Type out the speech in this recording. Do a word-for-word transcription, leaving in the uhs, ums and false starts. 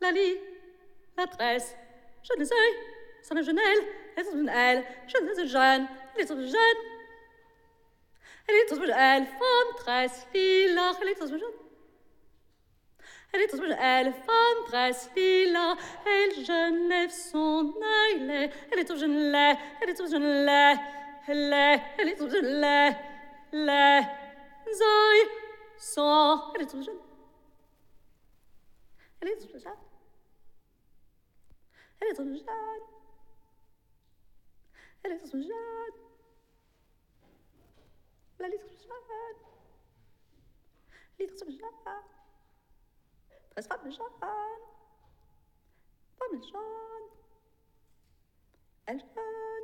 la lie, la tresse, je ne sais, sans le genelle, elle est toute elle, je ne sais jeune, elle est toute jeune. Elle est toute elle, femme tresse, lila, elle est toute jeune. Elle est toute elle, femme tresse, lila, elle jeune lève son œil, elle est toute jeune lait, elle est toute jeune lait, lait, elle est toute jeune lait, lait, zoi, son, elle est toute jeune. Elle est toute jeune. Elle est toute jeune. Elle est toute jeune. La litre toute jeune. Litre toute jeune. Treize femmes jeunes. Femmes jeunes. Elle jeune.